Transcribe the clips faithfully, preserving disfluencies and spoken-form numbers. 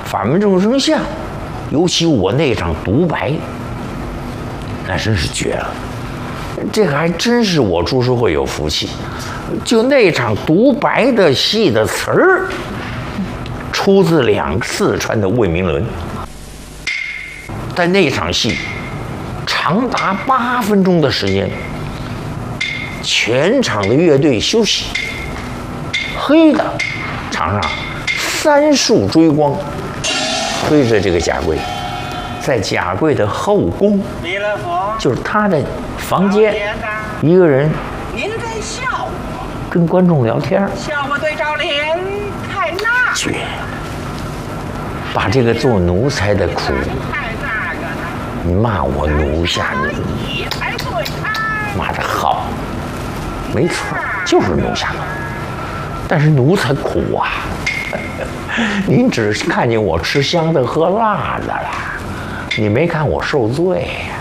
法门众生相，尤其我那场独白，那真是绝了。这个还真是我朱师慧有福气，就那场独白的戏的词儿，出自两四川的魏明伦。在那场戏长达八分钟的时间，全场的乐队休息，黑的场上三束追光，推着这个贾贵，在贾贵的后宫，就是他的房间，一个人您在笑我， 跟观众聊天， 笑我对照脸太那绝，把这个做奴才的苦太那个了， 你骂我奴下奴， 你才对他骂得好，没错，就是奴下奴。但是奴才苦啊，您只是看见我吃香的喝辣的了，你没看我受罪呀。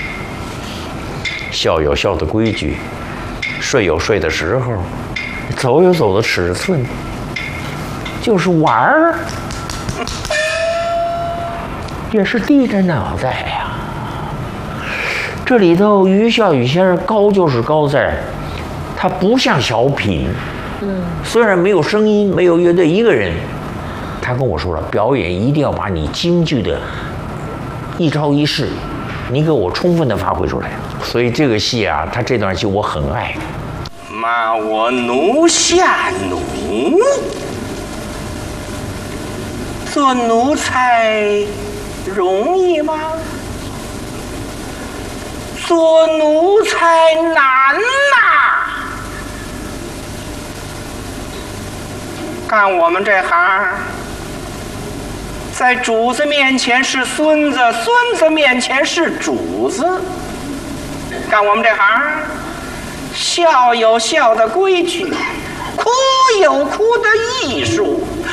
孝有孝的规矩，睡有睡的时候，走有走的尺寸，就是玩儿，也是低着脑袋呀。这里头于孝宇先生高就是高在，他不像小品，嗯，虽然没有声音，没有乐队，一个人，他跟我说了，表演一定要把你京剧的一招一式，你给我充分的发挥出来。所以这个戏啊，他这段戏我很爱。 骂我奴下奴，做奴才容易吗？做奴才难呐！干我们这行，在主子面前是孙子，孙子面前是主子。干我们这行，孝有孝的规矩，哭有哭的艺术。